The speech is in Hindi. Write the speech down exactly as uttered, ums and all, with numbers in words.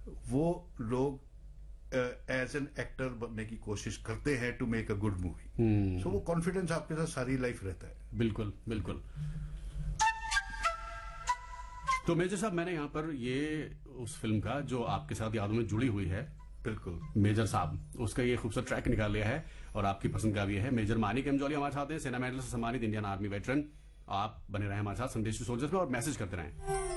वो लोग एज एन एक्टर बनने की कोशिश करते हैं to make a good movie. सो वो कॉन्फिडेंस आपके साथ सारी लाइफ रहता है। बिल्कुल बिल्कुल। तो मेजर साहब, मैंने यहाँ पर ये उस फिल्म का जो आपके साथ यादों में जुड़ी हुई है, बिल्कुल मेजर साहब, उसका ये खूबसूरत ट्रैक निकाल लिया है और आपकी पसंद का भी है। मेजर मानिक एम जौहरी हमारे साथ हैं, सेना मेडल से सम्मानित इंडियन आर्मी वेटरन। आप बने रहे हमारे साथ संदेश सोल्जर्स में और मैसेज करते रहें।